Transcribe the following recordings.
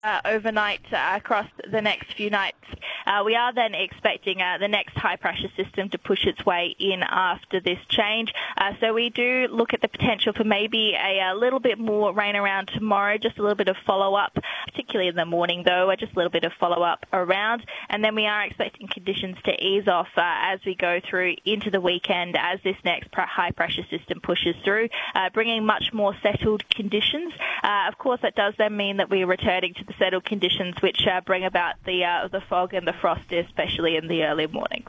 overnight across the next few nights. We are then expecting the next high-pressure system to push its way in after this change. So we do look at the potential for maybe a little bit more rain around tomorrow, just a little bit of follow-up, particularly in the morning, though, just a little bit of follow-up around. And then we are expecting conditions to ease off as we go through into the weekend as this next high-pressure system pushes through, bringing much more settled conditions. Of course, that does then mean that we're returning to the settled conditions which bring about the fog and the frost, especially in the early mornings.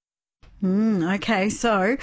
Okay, so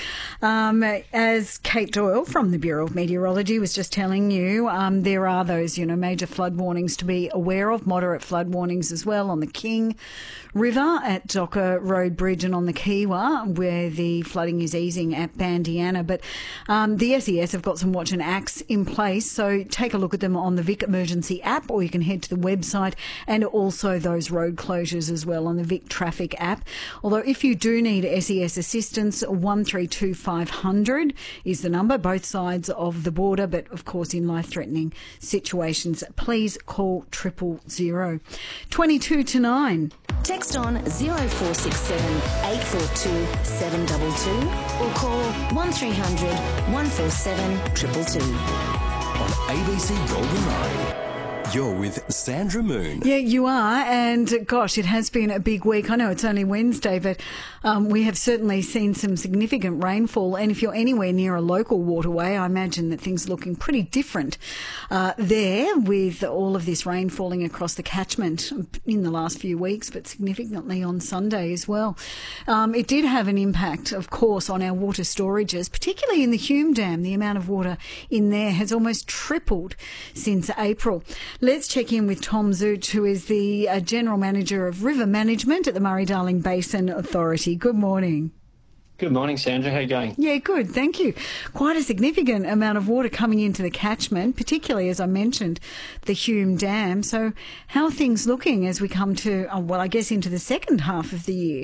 as Kate Doyle from the Bureau of Meteorology was just telling you, there are those, major flood warnings to be aware of, moderate flood warnings as well on the King River at Docker Road Bridge and on the Kiewa, where the flooding is easing at Bandiana. But the SES have got some watch and acts in place, so take a look at them on the Vic Emergency app, or you can head to the website, and also those road closures as well on the Vic Traffic app. Although if you do need SES assistance, 132 500 is the number, both sides of the border, but of course in life-threatening situations, please call 000. 22 to 9. Text on 0467 842 722 or call 1300 147 222. On ABC Golden Murray. You're with Sandra Moon. Yeah, you are. And gosh, it has been a big week. I know it's only Wednesday, but we have certainly seen some significant rainfall. And if you're anywhere near a local waterway, I imagine that things are looking pretty different there, with all of this rain falling across the catchment in the last few weeks, but significantly on Sunday as well. It did have an impact, of course, on our water storages, particularly in the Hume Dam. The amount of water in there has almost tripled since April. Let's check in with Tom Zooch, who is the General Manager of River Management at the Murray-Darling Basin Authority. Good morning. Good morning, Sandra. How are you going? Yeah, good. Thank you. Quite a significant amount of water coming into the catchment, particularly, as I mentioned, the Hume Dam. So how are things looking as we come to, I guess, into the second half of the year?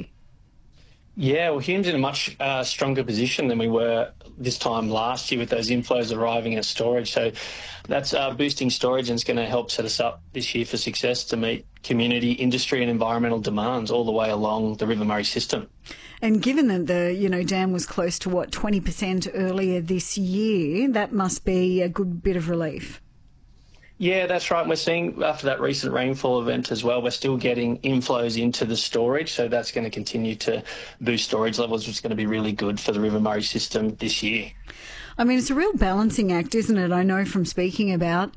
Yeah, well, Hume's in a much stronger position than we were this time last year with those inflows arriving at storage. So that's boosting storage, and it's going to help set us up this year for success to meet community, industry and environmental demands all the way along the River Murray system. And given that the dam was close to 20% earlier this year, that must be a good bit of relief. Yeah, that's right. We're seeing, after that recent rainfall event as well, we're still getting inflows into the storage, so that's going to continue to boost storage levels, which is going to be really good for the River Murray system this year. I mean, it's a real balancing act, isn't it? I know from speaking about,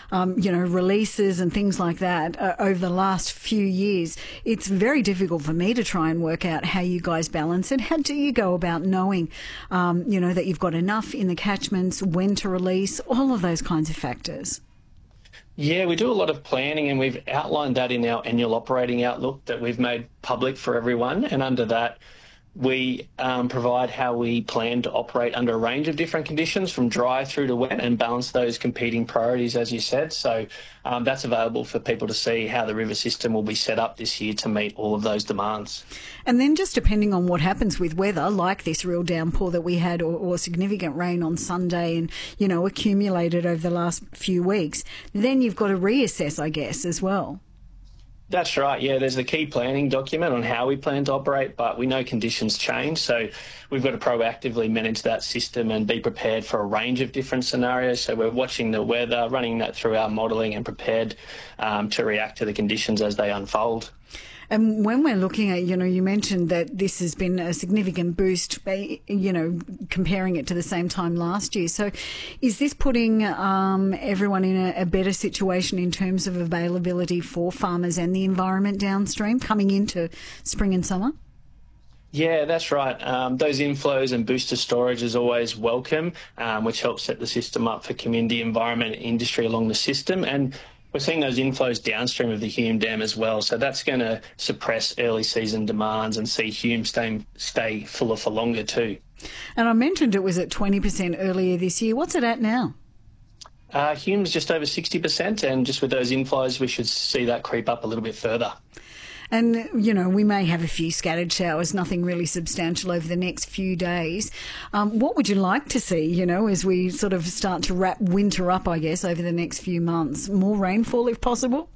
releases and things like that over the last few years, it's very difficult for me to try and work out how you guys balance it. How do you go about knowing, that you've got enough in the catchments, when to release, all of those kinds of factors? Yeah, we do a lot of planning, and we've outlined that in our annual operating outlook that we've made public for everyone. And under that, we provide how we plan to operate under a range of different conditions, from dry through to wet, and balance those competing priorities, as you said. So that's available for people to see how the river system will be set up this year to meet all of those demands. And then just depending on what happens with weather, like this real downpour that we had, or significant rain on Sunday and, accumulated over the last few weeks, then you've got to reassess, I guess, as well. That's right, yeah. There's a key planning document on how we plan to operate, but we know conditions change, so we've got to proactively manage that system and be prepared for a range of different scenarios. So we're watching the weather, running that through our modelling, and prepared to react to the conditions as they unfold. And when we're looking at, you mentioned that this has been a significant boost, comparing it to the same time last year. So is this putting everyone in a better situation in terms of availability for farmers and the environment downstream coming into spring and summer? Yeah, that's right. Those inflows and booster storage is always welcome, which helps set the system up for community, environment and industry along the system. And we're seeing those inflows downstream of the Hume Dam as well, so that's going to suppress early season demands and see Hume stay fuller for longer too. And I mentioned it was at 20% earlier this year. What's it at now? Hume's just over 60%, and just with those inflows, we should see that creep up a little bit further. And, we may have a few scattered showers, nothing really substantial over the next few days. What would you like to see, as we sort of start to wrap winter up, I guess, over the next few months? More rainfall if possible?